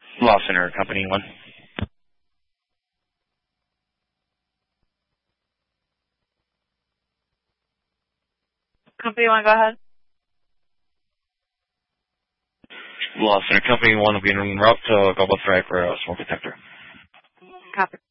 Law Center, Company 1. Company 1, go ahead. Law Center, Company 1 will be en route to Global Strike for a smoke detector. Copy.